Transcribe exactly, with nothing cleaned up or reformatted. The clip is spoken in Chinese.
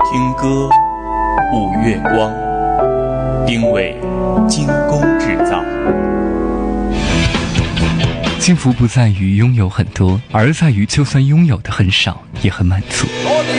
听歌，舞月光，定位精工制造。 幸福不在于拥有很多，而在于就算拥有的很少，也很满足。